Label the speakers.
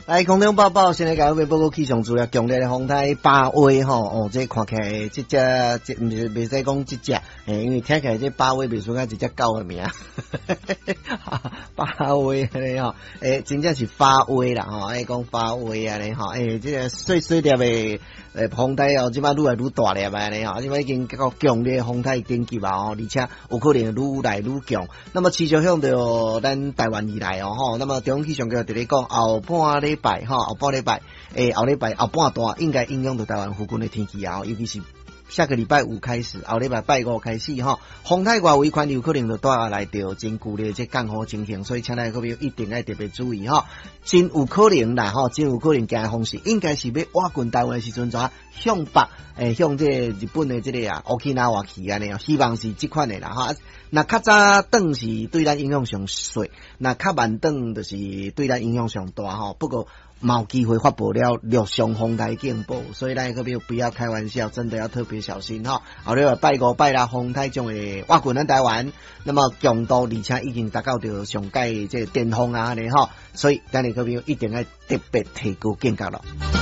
Speaker 1: 来，空中报报，先来甲各位报告气象资料，强烈的风台八威吼，这看起来这袂使讲这只，因为听起来这八威袂输甲一只狗的名，八威咧吼，真正是发威啦吼，讲发威啊咧吼，这个碎粒的风台哦，即摆愈来愈大粒啊咧吼，即摆已经到强烈风台等级啊吼，而且有可能愈来愈强。那么持续向着咱台湾以来哦吼，那么中央气象局伫咧讲后半礼拜吼，后半礼拜后半段应该影响到台湾附近的天气啊，尤其是下个礼拜五开始，后礼拜拜五开始吼，风台外围环流可能就带来着真剧烈这降雨情形，所以请大家各位一定要特别注意吼，真有可能啦吼，真有可能行的方式应该是要挖近台湾的时阵怎向北向这日本的这个Okinawa去安尼哦，希望是这款的啦哈。那较早等是对咱影响上小，那较慢等就是对咱影响上大吼。不过冇机会发布了陆上风台警报，所以咱各位不要开玩笑，真的要特别小心哈。后日拜五拜六风台将会挖近咱台湾，那么强度而且已经达到着上界这个巅峰啊安尼吼，所以咱各位一定要特别提高警觉咯。